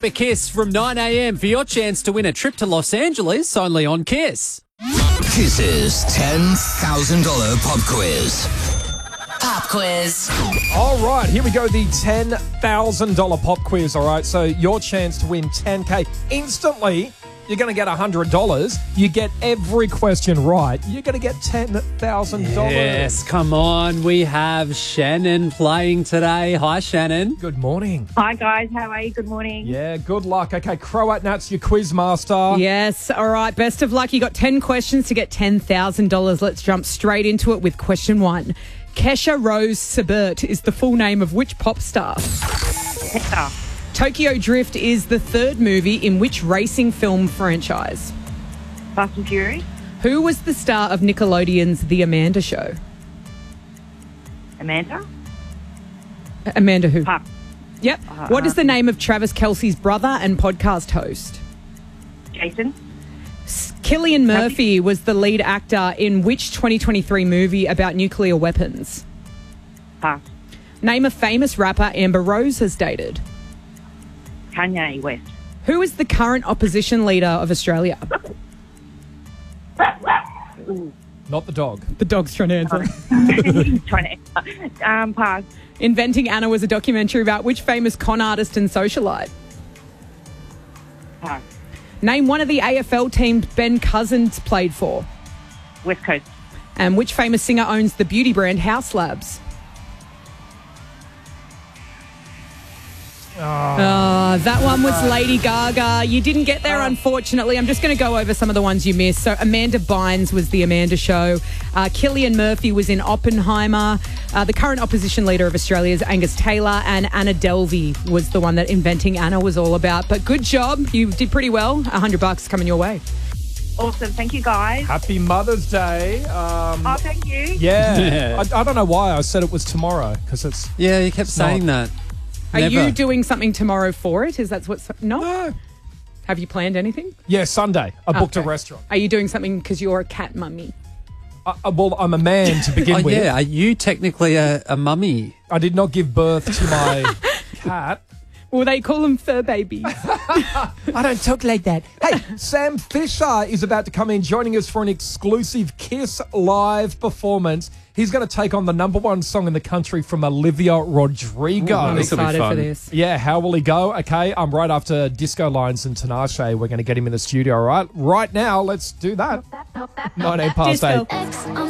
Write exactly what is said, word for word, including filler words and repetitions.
a Kiss from nine a.m. for your chance to win a trip to Los Angeles only on Kiss. Kiss's ten thousand dollars pop quiz. Pop quiz. All right, here we go. The ten thousand dollars pop quiz. All right, so your chance to win ten K instantly. You're going to get one hundred dollars. You get every question right, you're going to get ten thousand dollars. Yes, come on. We have Shannon playing today. Hi, Shannon. Good morning. Hi, guys. How are you? Good morning. Yeah, good luck. Okay, Croat Nats, your quiz master. Yes, all right. Best of luck. You got ten questions to get ten thousand dollars. Let's jump straight into it with question one. Kesha Rose Sebert is the full name of which pop star? Hector. Tokyo Drift is the third movie in which racing film franchise? Fast and Furious. Who was the star of Nickelodeon's The Amanda Show? Amanda. Amanda who? Pop. Yep. Uh, What is the name of Travis Kelce's brother and podcast host? Jason. Cillian Murphy was the lead actor in which twenty twenty-three movie about nuclear weapons? Pass. Name a famous rapper Amber Rose has dated. Kanye West. Who is the current opposition leader of Australia? Not the dog. The dog's trying to answer. Trying to. Um, pass. Inventing Anna was a documentary about which famous con artist and socialite? Pass. Name one of the A F L teams Ben Cousins played for. West Coast. And which famous singer owns the beauty brand House Labs? Oh. Uh, that one was Lady Gaga. You didn't get there, unfortunately. I'm just going to go over some of the ones you missed. So Amanda Bynes was The Amanda Show. Uh, Cillian Murphy was in Oppenheimer. Uh, the current opposition leader of Australia is Angus Taylor. And Anna Delvey was the one that Inventing Anna was all about. But good job. You did pretty well. A hundred bucks coming your way. Awesome. Thank you, guys. Happy Mother's Day. Um, Oh, thank you. yeah. Yeah. I, I don't know why I said it was tomorrow, because it's... Yeah, you kept saying not. that. Are Never. you doing something tomorrow for it? Is that what's... No? No. Have you planned anything? Yeah, Sunday. I booked Okay. a restaurant. Are you doing something because you're a cat mummy? I, I, well, I'm a man to begin Oh, with. yeah. Are you technically a, a mummy? I did not give birth to my cat. Well, they call them fur babies. I don't talk like that. Hey, Sam Fisher is about to come in, joining us for an exclusive Kiss live performance. He's going to take on the number one song in the country from Olivia Rodrigo. I'm This will be excited for fun. this. Yeah, how will he go? Okay, I'm right after Disco Lines and Tinashe. We're going to get him in the studio, all right? Right now, let's do that. nineteen past Disco. eight.